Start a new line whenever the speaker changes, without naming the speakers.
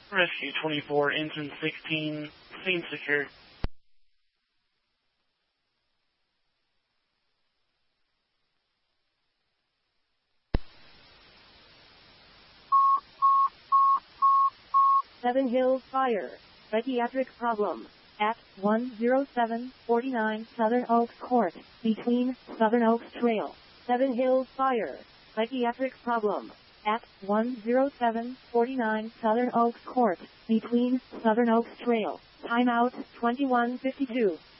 Rescue 24, engine 16, scene secure.
Seven Hills Fire. Psychiatric problem. At 10749 Southern Oaks Court, between Southern Oaks Trail. Seven Hills Fire. Psychiatric problem. At 10749 Southern Oaks Court, between Southern Oaks Trail. Timeout 2152.